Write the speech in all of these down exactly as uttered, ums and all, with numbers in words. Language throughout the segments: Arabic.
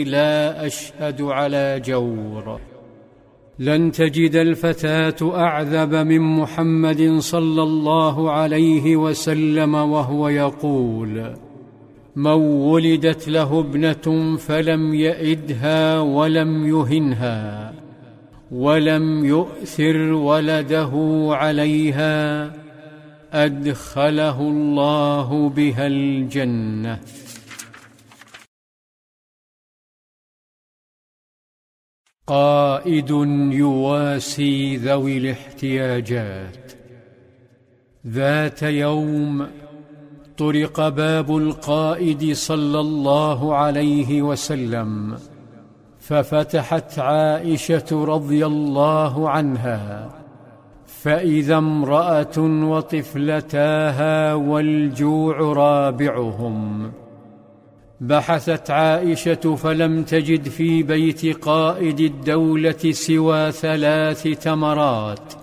لا أشهد على جور. لن تجد الفتاة أعذب من محمد صلى الله عليه وسلم وهو يقول: من ولدت له ابنة فلم يئدها ولم يهنها ولم يؤثر ولده عليها أدخله الله بها الجنة. قائد يواسي ذوي الاحتياجات. ذات يوم طرق باب القائد صلى الله عليه وسلم، ففتحت عائشة رضي الله عنها، فإذا امرأة وطفلتاها والجوع رابعهم. بحثت عائشة فلم تجد في بيت قائد الدولة سوى ثلاث تمرات،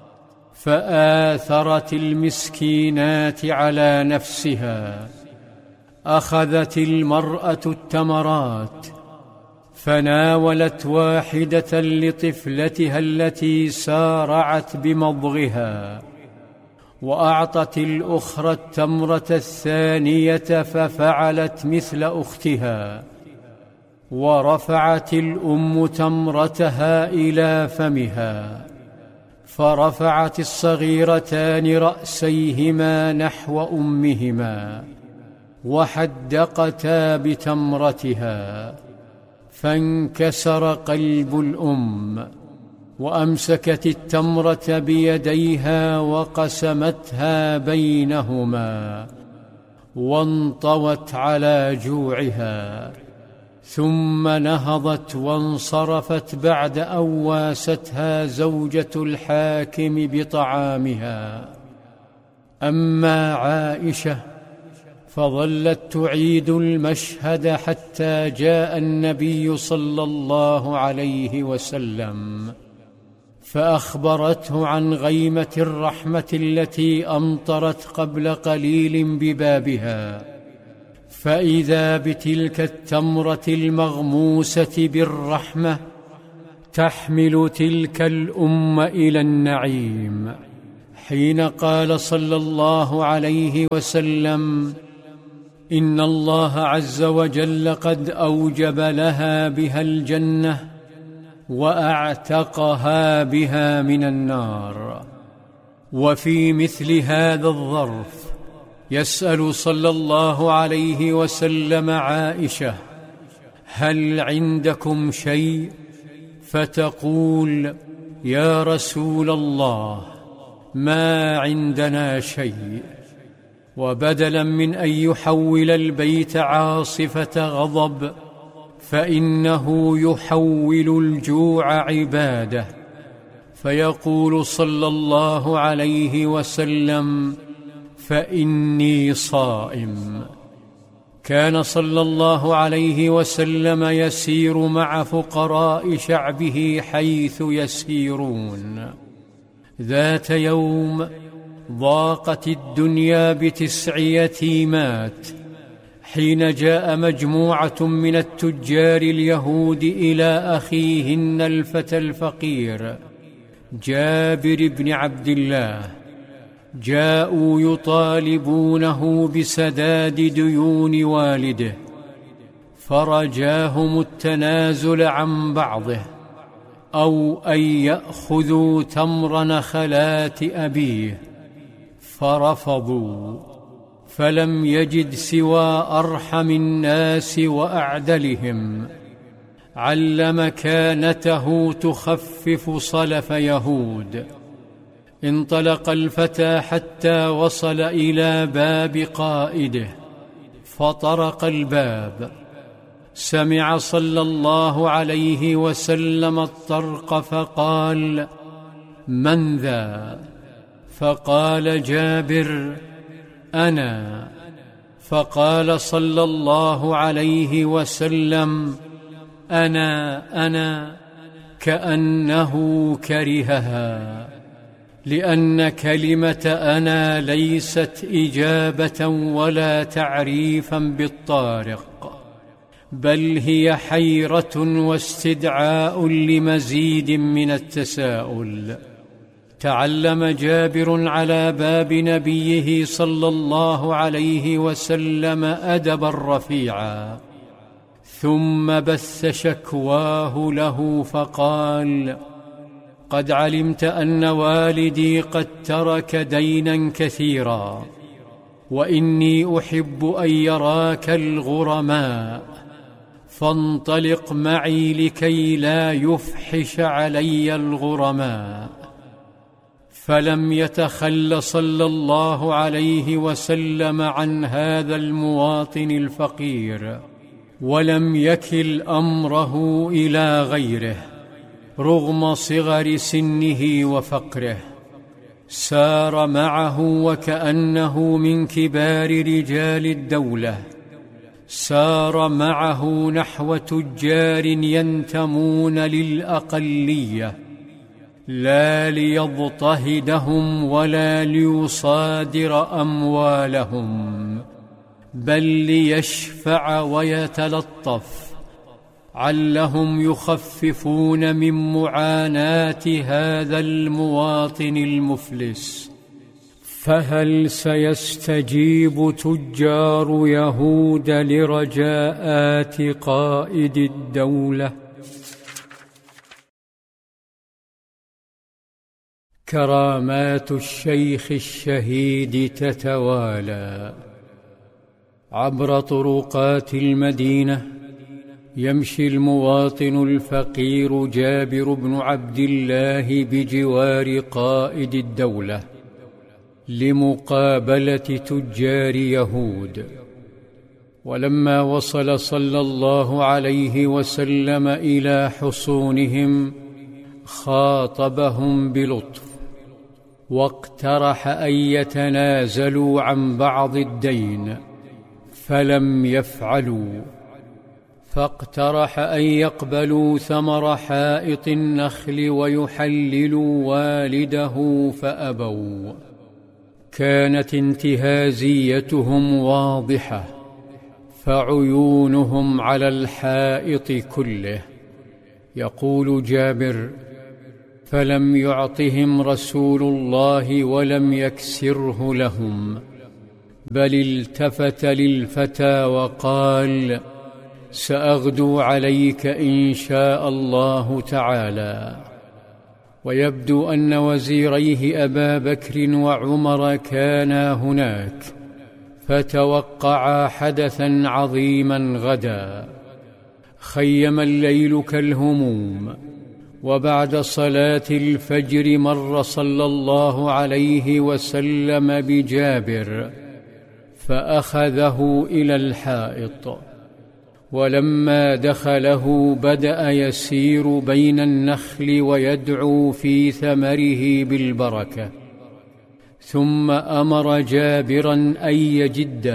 فآثرت المسكينات على نفسها. أخذت المرأة التمرات فناولت واحدة لطفلتها التي سارعت بمضغها، وأعطت الأخرى التمرة الثانية ففعلت مثل أختها، ورفعت الأم تمرتها إلى فمها، فرفعت الصغيرتان رأسيهما نحو أمهما وحدقتا بتمرتها، فانكسر قلب الأم، وأمسكت التمرة بيديها وقسمتها بينهما وانطوت على جوعها، ثم نهضت وانصرفت بعد أن واستها زوجة الحاكم بطعامها. أما عائشة فظلت تعيد المشهد حتى جاء النبي صلى الله عليه وسلم، فأخبرته عن غيمة الرحمة التي أمطرت قبل قليل ببابها، فإذا بتلك التمرة المغموسة بالرحمة تحمل تلك الأم إلى النعيم، حين قال صلى الله عليه وسلم: إن الله عز وجل قد أوجب لها بها الجنة وأعتقها بها من النار. وفي مثل هذا الظرف يسأل صلى الله عليه وسلم عائشة: هل عندكم شيء؟ فتقول: يا رسول الله، ما عندنا شيء. وبدلا من أن يحول البيت عاصفة غضب، فإنه يحول الجوع عبادة، فيقول صلى الله عليه وسلم: فإني صائم. كان صلى الله عليه وسلم يسير مع فقراء شعبه حيث يسيرون. ذات يوم ضاقت الدنيا بتسع يتيمات، حين جاء مجموعة من التجار اليهود إلى أخيهن الفتى الفقير جابر بن عبد الله. جاءوا يطالبونه بسداد ديون والده، فرجاهم التنازل عن بعضه، أو أن يأخذوا تمر نخلات أبيه، فرفضوا. فلم يجد سوى أرحم الناس وأعدلهم، علم مكانته تخفف صلف يهود. انطلق الفتى حتى وصل إلى باب قائده، فطرق الباب. سمع صلى الله عليه وسلم الطرق فقال: من ذا؟ فقال جابر: أنا. فقال صلى الله عليه وسلم: أنا أنا، كأنه كرهها، لأن كلمة أنا ليست إجابة ولا تعريفا بالطارق، بل هي حيرة واستدعاء لمزيد من التساؤل. تعلم جابر على باب نبيه صلى الله عليه وسلم أدبا رفيعا، ثم بث شكواه له فقال: قد علمت أن والدي قد ترك دينا كثيرا، وإني أحب أن يراك الغرماء، فانطلق معي لكي لا يفحش علي الغرماء. فلم يتخل صلى الله عليه وسلم عن هذا المواطن الفقير، ولم يكل أمره إلى غيره رغم صغر سنه وفقره. سار معه وكأنه من كبار رجال الدولة، سار معه نحو تجار ينتمون للأقلية، لا ليضطهدهم ولا ليصادر أموالهم، بل ليشفع ويتلطف علهم يخففون من معاناة هذا المواطن المفلس. فهل سيستجيب تجار يهود لرجاءات قائد الدولة؟ كرامات الشيخ الشهيد تتوالى. عبر طرقات المدينة يمشي المواطن الفقير جابر بن عبد الله بجوار قائد الدولة لمقابلة تجار يهود. ولما وصل صلى الله عليه وسلم إلى حصونهم خاطبهم بلطف، واقترح أن يتنازلوا عن بعض الدين، فلم يفعلوا، فاقترح أن يقبلوا ثمر حائط النخل ويحللوا والده، فأبوا. كانت انتهازيتهم واضحة، فعيونهم على الحائط كله. يقول جابر: فلم يعطهم رسول الله ولم يكسره لهم، بل التفت للفتى وقال: سأغدو عليك إن شاء الله تعالى. ويبدو أن وزيريه أبا بكر وعمر كانا هناك، فتوقعا حدثا عظيما غدا. خيم الليل كالهموم، وبعد صلاة الفجر مر صلى الله عليه وسلم بجابر فأخذه إلى الحائط، ولما دخله بدأ يسير بين النخل ويدعو في ثمره بالبركة، ثم أمر جابرا أن يجده،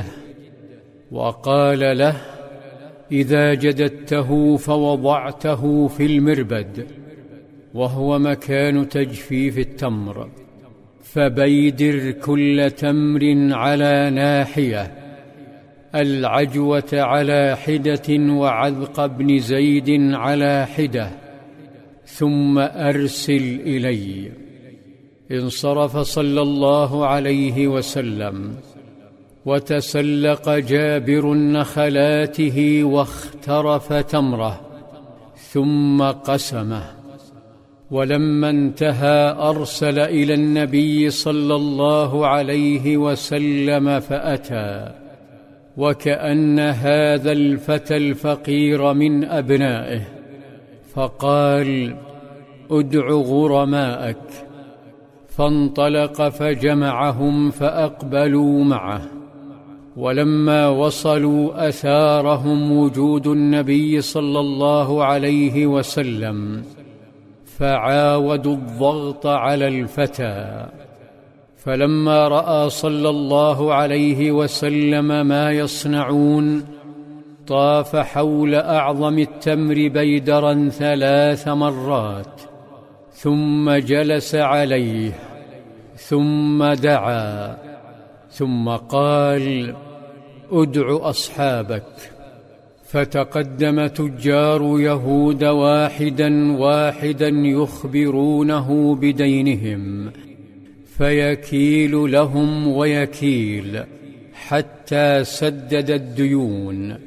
وقال له: إذا جددته فوضعته في المربد، وهو مكان تجفيف التمر، فبيدر كل تمر على ناحية، العجوة على حدة وعذق بن زيد على حدة، ثم أرسل إلي. انصرف صلى الله عليه وسلم، وتسلق جابر نخلاته واخترف تمره، ثم قسمه. ولما انتهى أرسل إلى النبي صلى الله عليه وسلم فأتى، وكأن هذا الفتى الفقير من أبنائه، فقال: ادع غرماءك. فانطلق فجمعهم فأقبلوا معه. ولما وصلوا أثارهم وجود النبي صلى الله عليه وسلم، فعاودوا الضغط على الفتى. فلما رأى صلى الله عليه وسلم ما يصنعون، طاف حول أعظم التمر بيدرا ثلاث مرات، ثم جلس عليه، ثم دعا، ثم قال: ادع أصحابك. فتقدم تجار يهود واحدا واحدا يخبرونه بدينهم، فيكيل لهم ويكيل حتى سدد الديون.